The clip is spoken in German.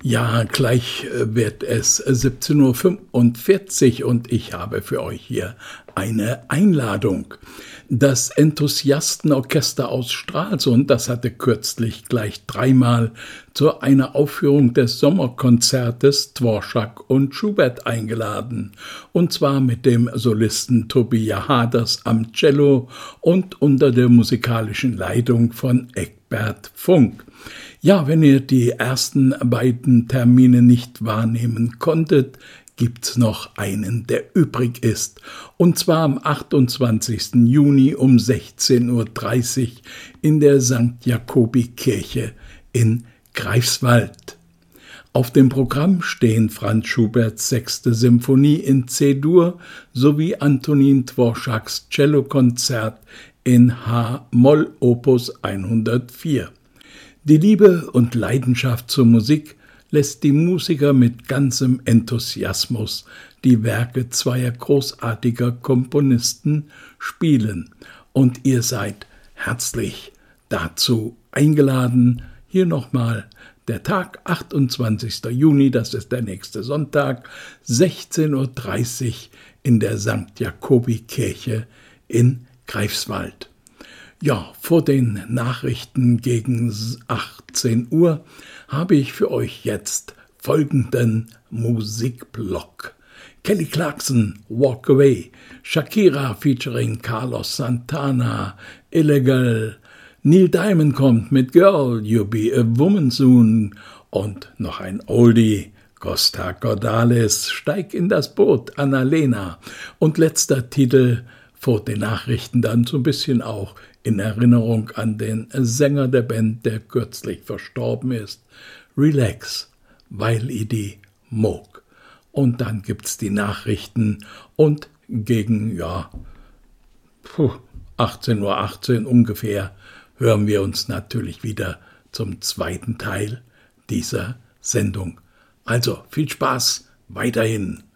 Ja, gleich wird es 17:45 Uhr und ich habe für euch hier eine Einladung. Das Enthusiastenorchester aus Stralsund, das hatte kürzlich gleich dreimal zu einer Aufführung des Sommerkonzertes Dvorak und Schubert eingeladen. Und zwar mit dem Solisten Tobias Haders am Cello und unter der musikalischen Leitung von Egbert Funk. Ja, wenn ihr die ersten beiden Termine nicht wahrnehmen konntet, gibt's noch einen, der übrig ist. Und zwar am 28. Juni um 16:30 Uhr in der St. Jakobi-Kirche in Greifswald. Auf dem Programm stehen Franz Schuberts 6. Symphonie in C-Dur sowie Antonin Dvoraks Cellokonzert in H-Moll Opus 104. Die Liebe und Leidenschaft zur Musik lässt die Musiker mit ganzem Enthusiasmus die Werke zweier großartiger Komponisten spielen. Und ihr seid herzlich dazu eingeladen. Hier nochmal der Tag, 28. Juni, das ist der nächste Sonntag, 16:30 Uhr in der St. Jakobi-Kirche in Greifswald. Ja, vor den Nachrichten gegen 18 Uhr habe ich für euch jetzt folgenden Musikblock. Kelly Clarkson, Walk Away, Shakira featuring Carlos Santana, Illegal, Neil Diamond kommt mit Girl, You'll Be a Woman Soon und noch ein Oldie, Costa Cordalis, Steig in das Boot, Annalena und letzter Titel vor den Nachrichten dann so ein bisschen auch in Erinnerung an den Sänger der Band, der kürzlich verstorben ist, Relax, weil ich die mag. Und dann gibt's die Nachrichten und gegen 18:18 Uhr ungefähr hören wir uns natürlich wieder zum zweiten Teil dieser Sendung. Also viel Spaß weiterhin.